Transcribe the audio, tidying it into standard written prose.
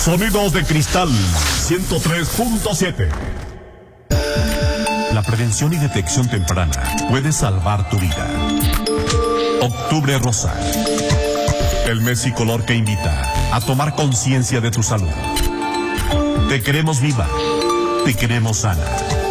Sonidos de Cristal 103.7. La prevención y detección temprana puede salvar tu vida. Octubre Rosa. El mes y color que invita a tomar conciencia de tu salud. Te queremos viva. Te queremos sana.